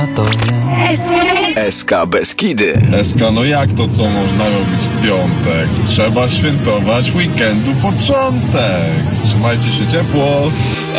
to wiem. SK Beskidy. SK, no jak to co można robić w piątek? Trzeba świętować weekendu początek. Trzymajcie się ciepło.